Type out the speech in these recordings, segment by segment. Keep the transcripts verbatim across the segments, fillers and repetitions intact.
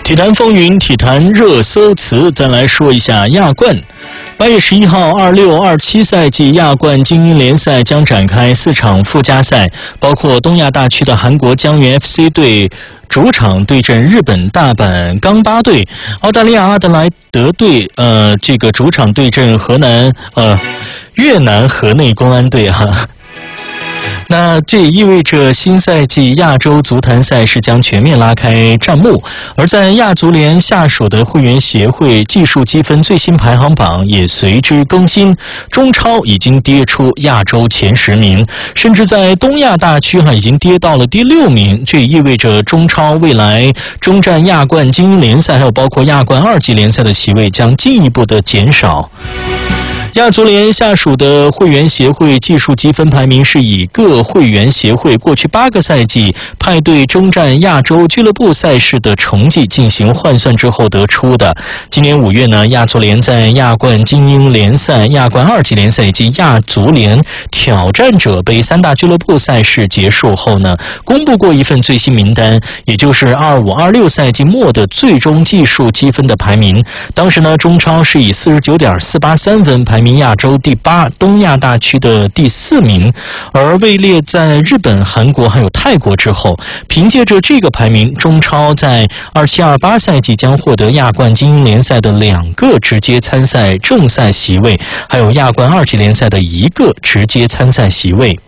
体坛风云，体坛热搜词，再来说一下亚冠。八月十一号，二六二七赛季亚冠精英联赛将展开四场附加赛，包括东亚大区的韩国江原 F C 队主场对阵日本大阪钢巴队，澳大利亚阿德莱德队呃这个主场对阵河南呃越南河内公安队哈。那这也意味着新赛季亚洲足坛赛事将全面拉开战幕，而在亚足联下属的会员协会技术积分最新排行榜也随之更新，中超已经跌出亚洲前十名，甚至在东亚大区哈已经跌到了第六名，这也意味着中超未来征战亚冠精英联赛还有包括亚冠二级联赛的席位将进一步的减少。亚足联下属的会员协会技术积分排名是以各会员协会过去八个赛季派队征战亚洲俱乐部赛事的成绩进行换算之后得出的。今年五月呢，亚足联在亚冠精英联赛、亚冠二级联赛以及亚足联挑战者杯三大俱乐部赛事结束后呢，公布过一份最新名单，也就是二五二六赛季末的最终技术积分的排名。当时呢，中超是以 四十九点四八三 分排名亚洲第八，东亚大区的第四名，而位列在日本、韩国还有泰国之后。凭借着这个排名，中超在二七二八赛季将获得亚冠精英联赛的两个直接参赛正赛席位，还有亚冠二级联赛的一个直接参赛席位。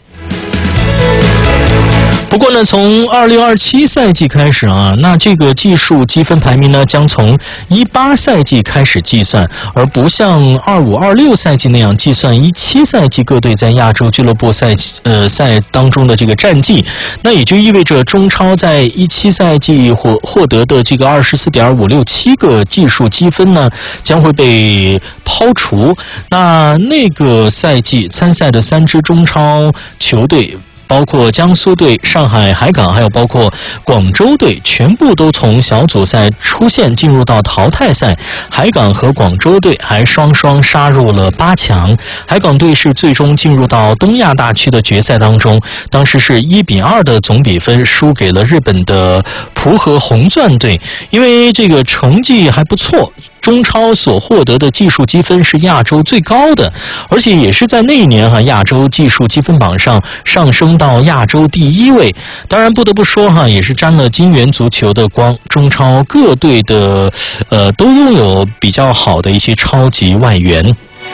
不过呢，从二六二七赛季开始啊，那这个技术积分排名呢，将从一八赛季开始计算，而不像二五二六赛季那样计算一七赛季各队在亚洲俱乐部赛呃赛当中的这个战绩。那也就意味着中超在一七赛季获获得的这个二十四点五六七个技术积分呢，将会被抛除。那那个赛季参赛的三支中超球队，包括江苏队、上海海港，还有包括广州队，全部都从小组赛出线进入到淘汰赛。海港和广州队还双双杀入了八强。海港队是最终进入到东亚大区的决赛当中，当时是一比二的总比分输给了日本的浦和红钻队。因为这个成绩还不错，中超所获得的技术积分是亚洲最高的，而且也是在那一年哈，亚洲技术积分榜上上升到亚洲第一位。当然不得不说哈，也是沾了金元足球的光，中超各队的呃都拥有比较好的一些超级外援。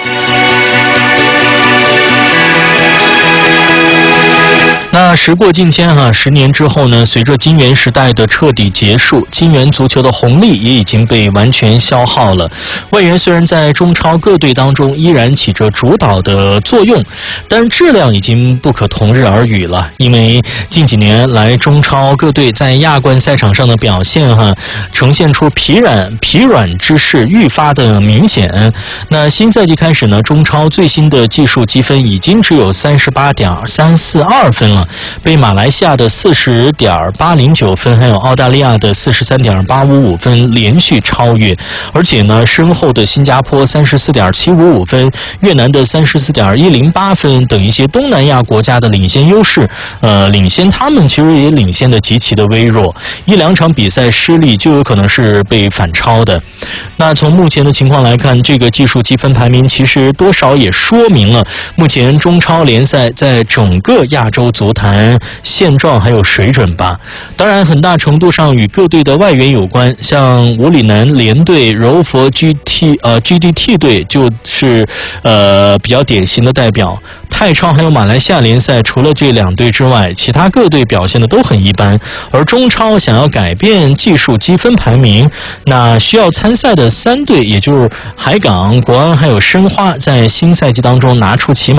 那时过境迁哈，十年之后呢，随着金元时代的彻底结束，金元足球的红利也已经被完全消耗了。外援虽然在中超各队当中依然起着主导的作用，但是质量已经不可同日而语了。因为近几年来中超各队在亚冠赛场上的表现哈，呈现出疲软疲软之势愈发的明显。那新赛季开始呢，中超最新的技术积分已经只有 三十八点三四二 分了，被马来西亚的 四十点八零九 分还有澳大利亚的 四十三点八五五 分连续超越。而且呢，身后的新加坡 三十四点七五五 分，越南的 三十四点一零八 分等一些东南亚国家的领先优势，呃，领先他们其实也领先的极其的微弱，一两场比赛失利就有可能是被反超的。那从目前的情况来看，这个技术积分排名其实多少也说明了目前中超联赛在整个亚洲足坛现状还有水准吧。当然很大程度上与各队的外援有关，像五里南联队、柔佛 G T 呃 G D T 队就是呃比较典型的代表。泰超还有马来西亚联赛除了这两队之外，其他各队表现的都很一般。而中超想要改变技术积分排名，那需要参赛的三队，也就是海港、国安还有申花，在新赛季当中拿出起码